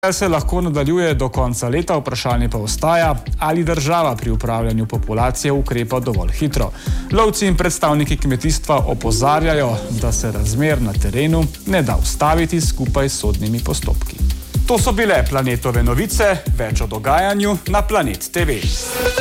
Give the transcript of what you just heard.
Se lahko nadaljuje do konca leta, vprašanje pa ostaja, ali država pri upravljanju populacije ukrepa dovolj hitro. Lovci in predstavniki kmetijstva opozarjajo, da se razmer na terenu ne da ustaviti skupaj s sodnimi postopki. To so bile Planetove novice, več o dogajanju na Planet TV.